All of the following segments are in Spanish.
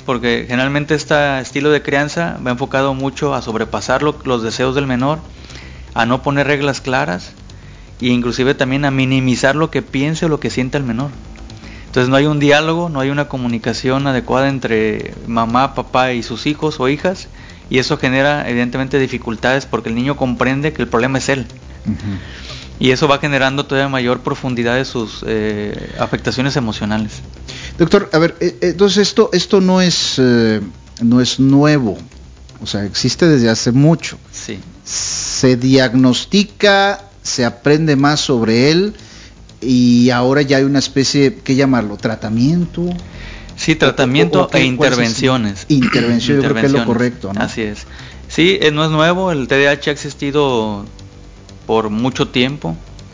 porque generalmente este estilo de crianza va enfocado mucho a sobrepasar los deseos del menor, a no poner reglas claras e inclusive también a minimizar lo que piense o lo que sienta el menor. Entonces no hay un diálogo, no hay una comunicación adecuada entre mamá, papá y sus hijos o hijas, y eso genera evidentemente dificultades porque el niño comprende que el problema es él. Uh-huh. Y eso va generando todavía mayor profundidad de sus afectaciones emocionales. Doctor, a ver, entonces esto no es nuevo, o sea, existe desde hace mucho. Sí. Se diagnostica, se aprende más sobre él y ahora ya hay una especie, ¿qué llamarlo? ¿Tratamiento? Sí, tratamiento e intervenciones. Intervención, yo creo que es lo correcto, ¿no? Así es. Sí, no es nuevo, el TDAH ha existido por mucho tiempo.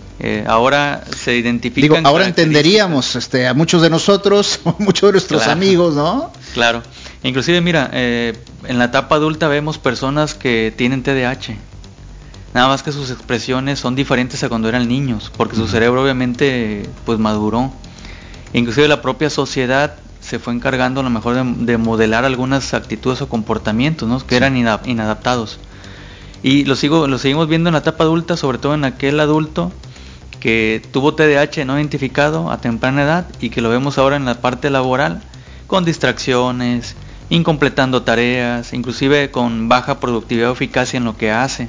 Ahora se identifican. Digo, ahora entenderíamos a muchos de nosotros, muchos de nuestros amigos, ¿no? Claro. Inclusive, mira, en la etapa adulta vemos personas que tienen TDAH. Nada más que sus expresiones son diferentes a cuando eran niños, porque su cerebro obviamente pues maduró. Inclusive la propia sociedad se fue encargando a lo mejor de modelar algunas actitudes o comportamientos, ¿no? Que eran inadaptados. Y lo seguimos viendo en la etapa adulta, sobre todo en aquel adulto que tuvo TDAH no identificado a temprana edad y que lo vemos ahora en la parte laboral con distracciones, incompletando tareas, inclusive con baja productividad o eficacia en lo que hace,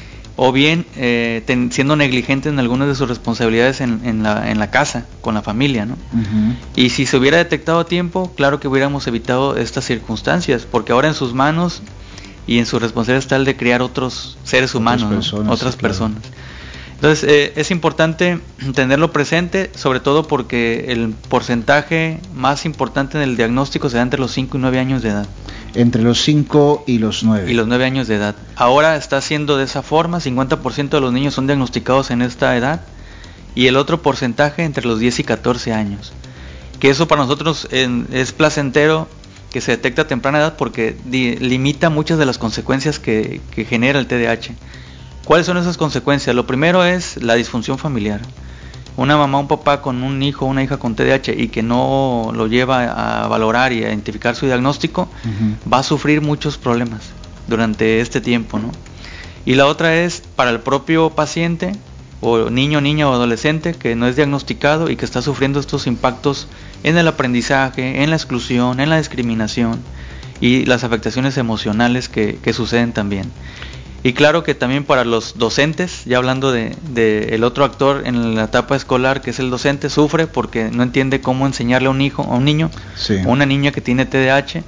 o bien siendo negligente en algunas de sus responsabilidades en la casa, con la familia, ¿no? Uh-huh. Y si se hubiera detectado a tiempo, claro que hubiéramos evitado estas circunstancias, porque ahora en sus manos y en su responsabilidad está el de criar otros seres humanos, otras personas. Entonces es importante tenerlo presente, sobre todo porque el porcentaje más importante en el diagnóstico se da entre los 5 y 9 años de edad. Entre los 5 y los 9. Y los 9 años de edad. Ahora está siendo de esa forma, 50% de los niños son diagnosticados en esta edad y el otro porcentaje entre los 10 y 14 años. Que eso para nosotros es placentero que se detecta a temprana edad porque limita muchas de las consecuencias que genera el TDAH. ¿Cuáles son esas consecuencias? Lo primero es la disfunción familiar. Una mamá o un papá con un hijo o una hija con TDAH y que no lo lleva a valorar y a identificar su diagnóstico, uh-huh, va a sufrir muchos problemas durante este tiempo, ¿no? Y la otra es para el propio paciente, o niño, niña o adolescente que no es diagnosticado y que está sufriendo estos impactos en el aprendizaje, en la exclusión, en la discriminación y las afectaciones emocionales que suceden también. Y claro que también para los docentes, ya hablando de el otro actor en la etapa escolar, que es el docente, sufre porque no entiende cómo enseñarle a un hijo, a un niño, sí, o una niña que tiene TDAH,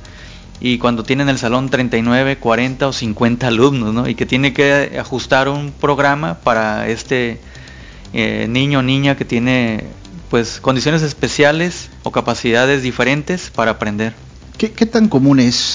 y cuando tiene en el salón 39, 40 o 50 alumnos, ¿no? Y que tiene que ajustar un programa para este niño o niña que tiene pues condiciones especiales o capacidades diferentes para aprender. ¿Qué tan común es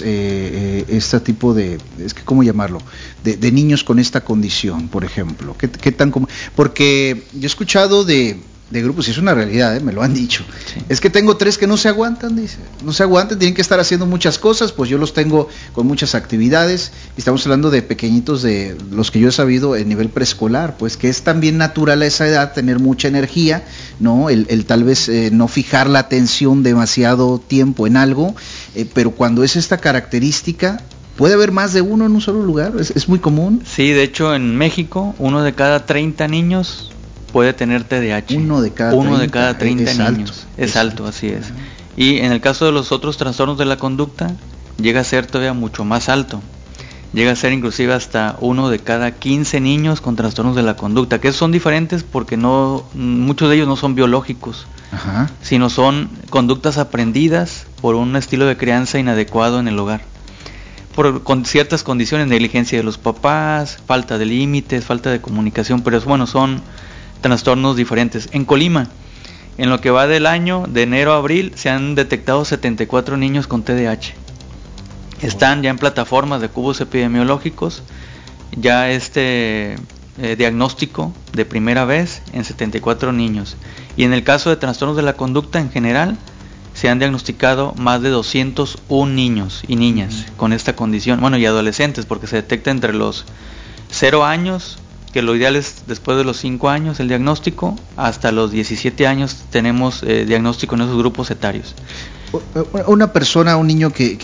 este tipo de, ¿cómo llamarlo? De niños con esta condición, por ejemplo? ¿Qué tan común? Porque yo he escuchado de grupos, y es una realidad, me lo han dicho. Sí. Es que tengo 3 que no se aguantan, dice. No se aguantan, tienen que estar haciendo muchas cosas, pues yo los tengo con muchas actividades. Y estamos hablando de pequeñitos, de los que yo he sabido en nivel preescolar, pues que es también natural a esa edad tener mucha energía, ¿no? El tal vez no fijar la atención demasiado tiempo en algo, pero cuando es esta característica, ¿puede haber más de uno en un solo lugar? ¿Es muy común? Sí, de hecho en México, 1 de cada 30 niños puede tener TDAH. 1 de cada 30 niños. Alto. Es alto, así es. Y en el caso de los otros trastornos de la conducta, llega a ser todavía mucho más alto. Llega a ser inclusive hasta 1 de cada 15 niños con trastornos de la conducta, que son diferentes porque muchos de ellos no son biológicos, ajá, sino son conductas aprendidas por un estilo de crianza inadecuado en el hogar. Con ciertas condiciones, negligencia de los papás, falta de límites, falta de comunicación, pero bueno, son trastornos diferentes. En Colima, en lo que va del año, de enero a abril, se han detectado 74 niños con TDAH. Están ya en plataformas de cubos epidemiológicos, ya diagnóstico de primera vez en 74 niños. Y en el caso de trastornos de la conducta en general, se han diagnosticado más de 201 niños y niñas con esta condición, bueno, y adolescentes, porque se detecta entre los 0 años, que lo ideal es después de los 5 años el diagnóstico, hasta los 17 años tenemos diagnóstico en esos grupos etarios. Una persona, un niño que